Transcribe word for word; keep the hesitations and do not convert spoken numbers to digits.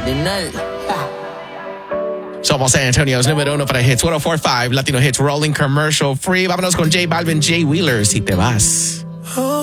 Cardenal. Somos San Antonio's número uno para hits. ciento cuatro punto cinco Latino Hits Rolling Commercial Free. Vámonos con J Balvin, Jay Wheeler, Si Te Vas.